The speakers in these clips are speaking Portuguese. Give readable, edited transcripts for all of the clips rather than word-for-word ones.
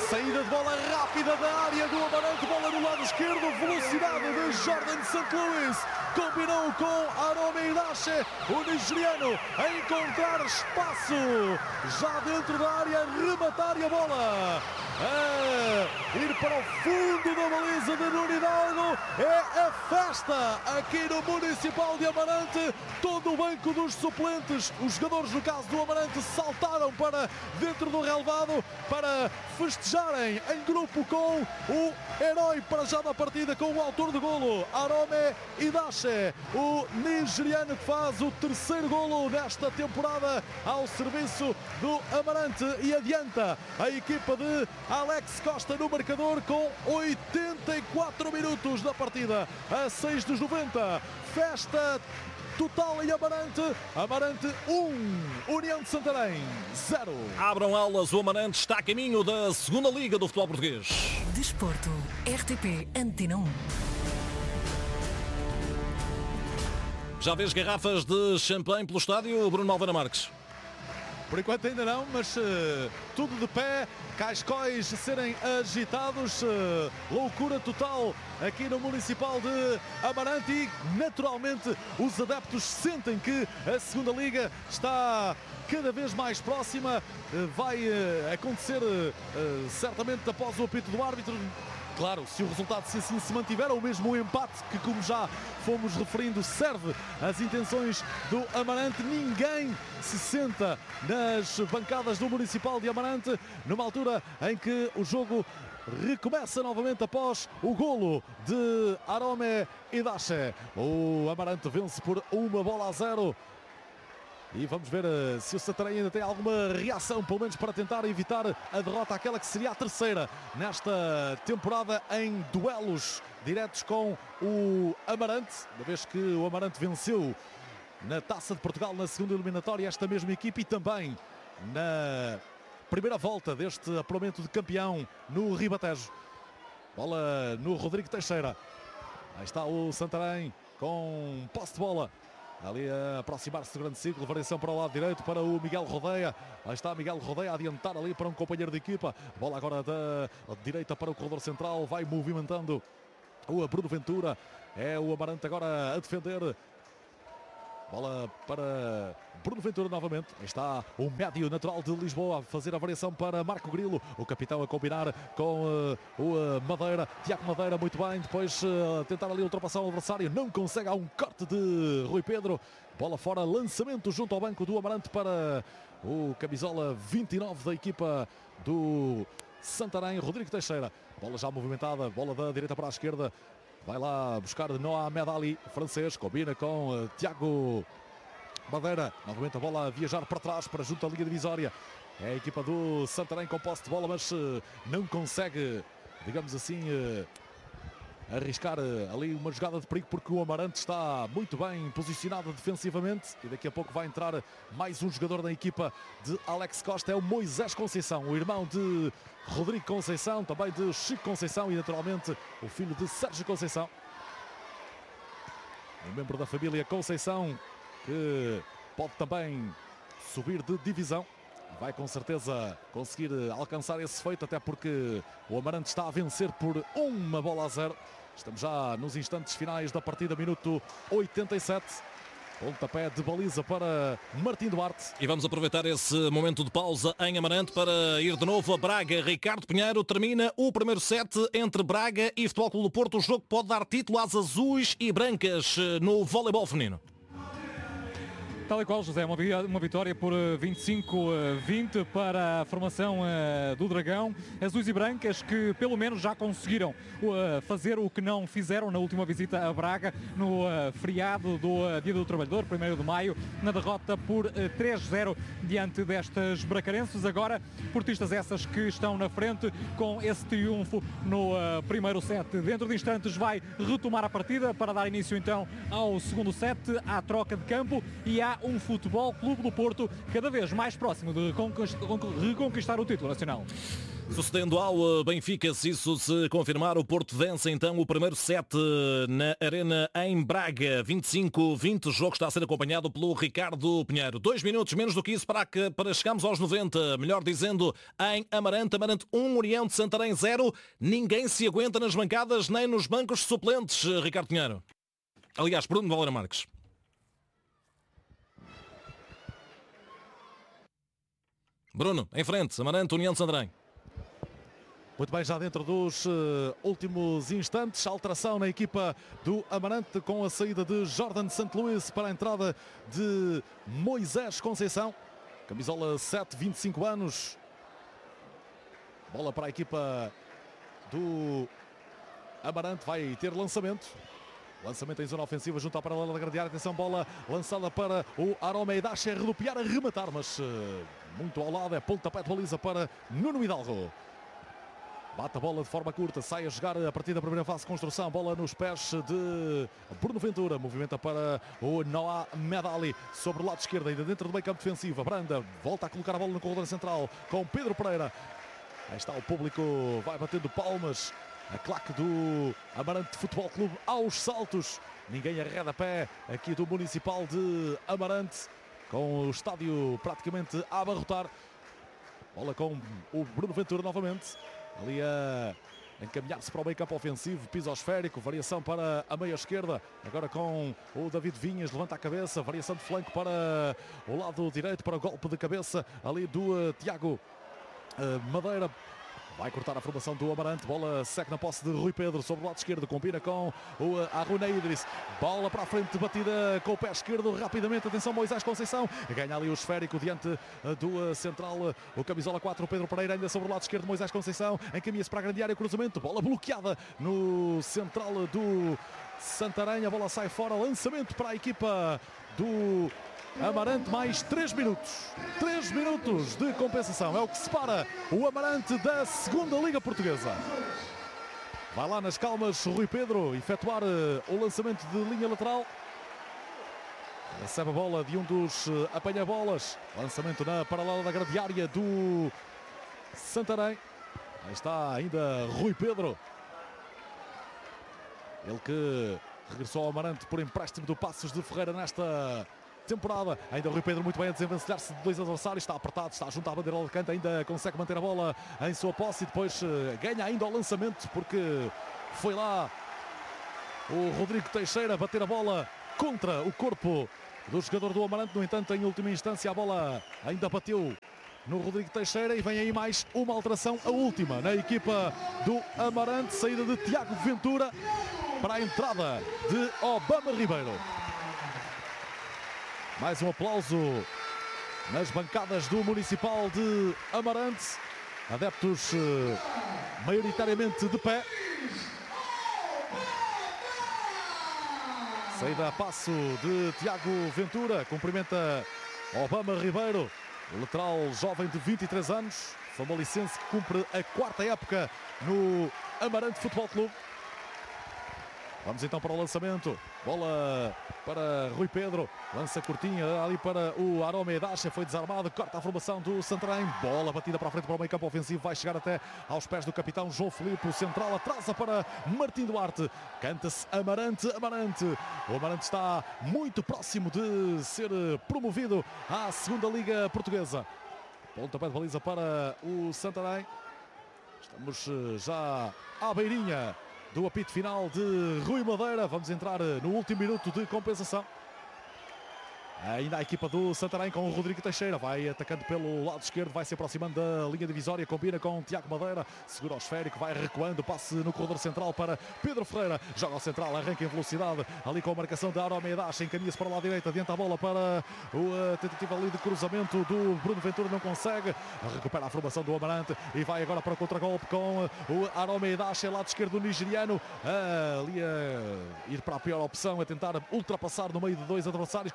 Saída de bola rápida da área do Amarante, bola no lado esquerdo, velocidade de Jordan St. Louis, combinou com Arome Idace, o nigeriano, a encontrar espaço, já dentro da área, rematar a bola, ir para o fundo da baliza de Nuno Hidalgo. É a festa aqui no Municipal de Amarante. Todo o banco dos suplentes, os jogadores no caso do Amarante, saltaram para dentro do relevado para festejarem em grupo com o herói para já da partida, com o autor do golo, Arome Idace, o nigeriano que faz o terceiro golo desta temporada ao serviço do Amarante e adianta a equipa de Alex Costa no marcador com 84 minutos da partida, a 6 dos 90. Festa total em Amarante. Amarante 1, União de Santarém 0. Abram aulas, o Amarante está a caminho da segunda Liga do futebol português. Desporto, RTP Antena 1. Já vês garrafas de champanhe pelo estádio, Bruno Alveira Marques? Por enquanto ainda não, mas tudo de pé, cascóis serem agitados, loucura total aqui no Municipal de Amarante e naturalmente os adeptos sentem que a segunda Liga está cada vez mais próxima, vai acontecer certamente após o apito do árbitro. Claro, se o resultado se assim se mantiver, ou mesmo o empate, que como já fomos referindo, serve às intenções do Amarante. Ninguém se senta nas bancadas do Municipal de Amarante, numa altura em que o jogo recomeça novamente após o golo de Arome Idace. O Amarante vence por 1-0. E vamos ver se o Santarém ainda tem alguma reação, pelo menos para tentar evitar a derrota, aquela que seria a terceira nesta temporada em duelos diretos com o Amarante, uma vez que o Amarante venceu na Taça de Portugal na segunda eliminatória esta mesma equipe e também na primeira volta deste apuramento de campeão no Ribatejo. Bola no Rodrigo Teixeira. Aí está o Santarém com posse de bola. Ali a aproximar-se do grande círculo, variação para o lado direito para o Miguel Rodeia. Aí está Miguel Rodeia a adiantar ali para um companheiro de equipa. Bola agora da direita para o corredor central, vai movimentando o Bruno Ventura. É o Amarante agora a defender. Bola para Bruno Ventura novamente. Aí está o médio natural de Lisboa a fazer a variação para Marco Grilo. O capitão a combinar com o Madeira. Tiago Madeira muito bem. Depois tentar ali ultrapassar o adversário. Não consegue. Há um corte de Rui Pedro. Bola fora. Lançamento junto ao banco do Amarante para o camisola 29 da equipa do Santarém, Rodrigo Teixeira. Bola já movimentada. Bola da direita para a esquerda. Vai lá buscar Noah Medali, francês, combina com Tiago Madeira. Novamente a bola a viajar para trás, para junto à linha divisória. É a equipa do Santarém com posse de bola, mas não consegue, digamos assim, arriscar ali uma jogada de perigo, porque o Amarante está muito bem posicionado defensivamente e daqui a pouco vai entrar mais um jogador da equipa de Alex Costa, é o Moisés Conceição, o irmão de Rodrigo Conceição, também de Chico Conceição e naturalmente o filho de Sérgio Conceição, um membro da família Conceição que pode também subir de divisão. Vai com certeza conseguir alcançar esse feito, até porque o Amarante está a vencer por 1-0. Estamos já nos instantes finais da partida, minuto 87. Pontapé de baliza para Martim Duarte. E vamos aproveitar esse momento de pausa em Amarante para ir de novo a Braga. Ricardo Pinheiro, termina o primeiro set entre Braga e Futebol Clube do Porto. O jogo pode dar título às azuis e brancas no voleibol feminino. Tal e qual, José, uma vitória por 25-20 para a formação do Dragão. Azuis e brancas que pelo menos já conseguiram fazer o que não fizeram na última visita a Braga, no feriado do Dia do Trabalhador, 1º de maio, na derrota por 3-0 diante destas bracarenses. Agora, portistas essas que estão na frente com esse triunfo no primeiro set. Dentro de instantes vai retomar a partida para dar início então ao segundo set, à troca de campo e à será um Futebol Clube do Porto cada vez mais próximo de reconquistar o título nacional. Sucedendo ao Benfica, se isso se confirmar, o Porto vence então o primeiro set na Arena em Braga. 25-20, o jogo está a ser acompanhado pelo Ricardo Pinheiro. 2 minutos, menos do que isso, para chegarmos aos 90. Melhor dizendo, em Amarante. Amarante 1, Oriente Santarém 0. Ninguém se aguenta nas bancadas nem nos bancos suplentes, Ricardo Pinheiro. Aliás, Bruno Valera Marques. Bruno, em frente, Amarante, União de Santarém. Muito bem, já dentro dos últimos instantes, alteração na equipa do Amarante com a saída de Jordan St. Louis para a entrada de Moisés Conceição. Camisola 7, 25 anos. Bola para a equipa do Amarante, vai ter lançamento. Lançamento em zona ofensiva junto à paralela da grande área. Atenção, bola lançada para o Aromeidache, redupiar, a rematar, mas muito ao lado, é pontapé de baliza para Nuno Hidalgo. Bate a bola de forma curta, sai a jogar a partir da primeira fase de construção. Bola nos pés de Bruno Ventura. Movimenta para o Noah Medali sobre o lado esquerdo, ainda dentro do meio campo defensivo. Branda volta a colocar a bola no corredor central com Pedro Pereira. Aí está o público, vai batendo palmas. A claque do Amarante Futebol Clube aos saltos. Ninguém arreda pé aqui do Municipal de Amarante, com o estádio praticamente a abarrotar. Bola com o Bruno Ventura novamente. Ali a encaminhar-se para o meio campo ofensivo, piso esférico, variação para a meia esquerda, agora com o David Vinhas, levanta a cabeça, variação de flanco para o lado direito, para o golpe de cabeça ali do Tiago Madeira. Vai cortar a formação do Amarante, bola seca na posse de Rui Pedro sobre o lado esquerdo, combina com o Aruna Idris, bola para a frente, batida com o pé esquerdo, rapidamente, atenção Moisés Conceição, ganha ali o esférico diante do central, o camisola 4, o Pedro Pereira, ainda sobre o lado esquerdo, Moisés Conceição, encaminha-se para a grande área, cruzamento, bola bloqueada no central do Santarém, a bola sai fora, lançamento para a equipa do Amarante, mais 3 minutos. 3 minutos de compensação. É o que separa o Amarante da segunda Liga Portuguesa. Vai lá nas calmas Rui Pedro efetuar o lançamento de linha lateral. Recebe a bola de um dos apanha-bolas. Lançamento na paralela da grande área do Santarém. Aí está ainda Rui Pedro. Ele que regressou ao Amarante por empréstimo do Passos de Ferreira nesta temporada. Ainda o Rui Pedro muito bem a desenvencilhar-se de 2 adversários, está apertado, está junto à bandeira de canto, ainda consegue manter a bola em sua posse e depois ganha ainda o lançamento, porque foi lá o Rodrigo Teixeira bater a bola contra o corpo do jogador do Amarante. No entanto, em última instância, a bola ainda bateu no Rodrigo Teixeira e vem aí mais uma alteração, a última na equipa do Amarante, saída de Tiago Ventura para a entrada de Obama Ribeiro. Mais um aplauso nas bancadas do Municipal de Amarante. Adeptos maioritariamente de pé. Saída a passo de Tiago Ventura. Cumprimenta Obama Ribeiro, o lateral jovem de 23 anos, famalicense, que cumpre a 4ª época no Amarante Futebol Clube. Vamos então para o lançamento. Bola para Rui Pedro. Lança curtinha ali para o Aromeidache. Foi desarmado. Corta a formação do Santarém. Bola batida para a frente para o meio campo ofensivo. Vai chegar até aos pés do capitão João Filipe. O central atrasa para Martim Duarte. Canta-se Amarante, Amarante. O Amarante está muito próximo de ser promovido à segunda Liga Portuguesa. Pontapé de baliza para o Santarém. Estamos já à beirinha do apito final de Rui Madeira. Vamos entrar no último minuto de compensação. Ainda a equipa do Santarém com o Rodrigo Teixeira. Vai atacando pelo lado esquerdo, vai se aproximando da linha divisória, combina com Tiago Madeira, segura o esférico, vai recuando, passe no corredor central para Pedro Ferreira, joga ao central, arranca em velocidade, ali com a marcação da Aromeidache, encaminha-se para o lado direito, adianta a bola para a tentativa ali de cruzamento do Bruno Ventura, não consegue, recupera a formação do Amarante e vai agora para o contragolpe com o Aromeidache, lado esquerdo nigeriano, ali a ir para a pior opção, a tentar ultrapassar no meio de 2 adversários, quando tinha a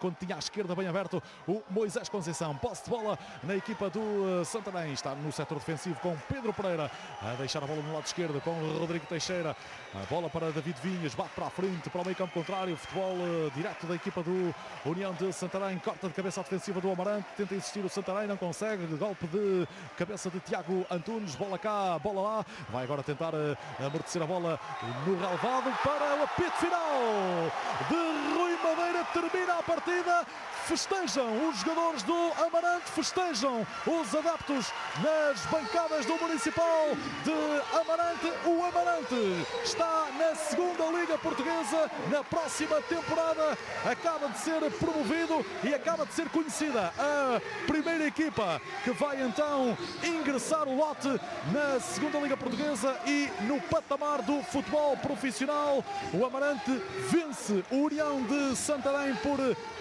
esquerda bem aberto o Moisés Conceição. Posse de bola na equipa do Santarém. Está no setor defensivo com Pedro Pereira a deixar a bola no lado esquerdo com Rodrigo Teixeira. A bola para David Vinhas, bate para a frente, para o meio campo contrário. Futebol direto da equipa do União de Santarém. Corta de cabeça a defensiva do Amarante. Tenta insistir o Santarém, não consegue. Golpe de cabeça de Tiago Antunes. Bola cá, bola lá. Vai agora tentar amortecer a bola no relvado para o apito final de Rui Madeira. Termina a partida. Festejam os jogadores do Amarante, festejam os adeptos nas bancadas do Municipal de Amarante. O Amarante está na segunda Liga Portuguesa. Na próxima temporada acaba de ser promovido e acaba de ser conhecida a primeira equipa que vai então ingressar o lote na segunda Liga Portuguesa e no patamar do futebol profissional. O Amarante vence o União de Santarém por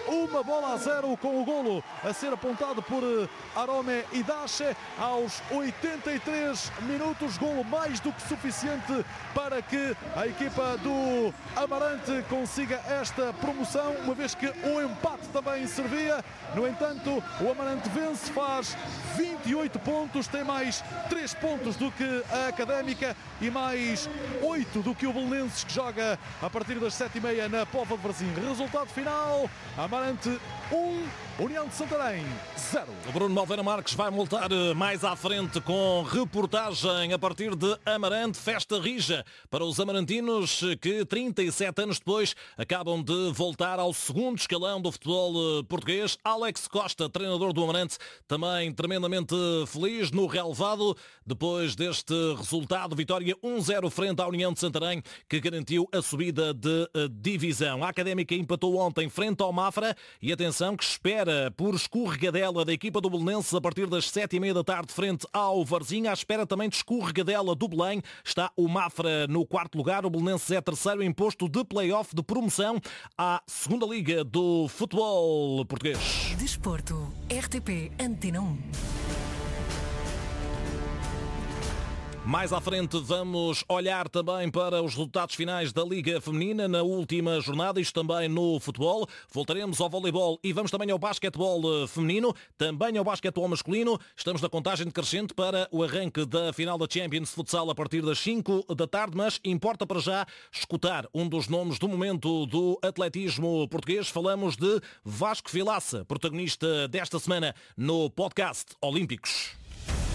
1-0 com o golo a ser apontado por Arome Idache aos 83 minutos. Golo mais do que suficiente para que a equipa do Amarante consiga esta promoção, uma vez que o empate também servia. No entanto, o Amarante vence, faz 28 pontos, tem mais 3 pontos do que a Académica e mais 8 do que o Belenenses, que joga a partir das 7h30 na Póvoa de Varzim. Resultado final: Amarante 1, União de Santarém 0. O Bruno Malveira Marques vai voltar mais à frente com reportagem a partir de Amarante. Festa rija para os amarantinos que 37 anos depois acabam de voltar ao segundo escalão do futebol português. Alex Costa, treinador do Amarante, também tremendamente feliz no relevado depois deste resultado. Vitória 1-0 frente à União de Santarém, que garantiu a subida de divisão. A Académica empatou ontem frente ao Mafra e atenção que espera por escorregadela da equipa do Belenenses a partir das 7h30 da tarde frente ao Varzim. À espera também de escorregadela do Belém está o Mafra no quarto lugar. O Belenenses é terceiro em posto de play-off de promoção à segunda Liga do futebol português. Desporto, RTP Antena 1. Mais à frente vamos olhar também para os resultados finais da Liga Feminina na última jornada, isto também no futebol. Voltaremos ao voleibol e vamos também ao basquetebol feminino, também ao basquetebol masculino. Estamos na contagem decrescente para o arranque da final da Champions Futsal a partir das 5 da tarde, mas importa para já escutar um dos nomes do momento do atletismo português. Falamos de Vasco Vilaça, protagonista desta semana no podcast Olímpicos.